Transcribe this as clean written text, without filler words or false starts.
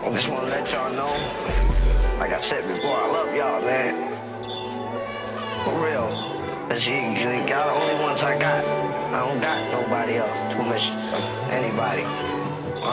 I just want to let y'all know, like I said before, I love y'all, man. For real. Cause y'all the only ones I got. I don't got nobody else. Too much of anybody.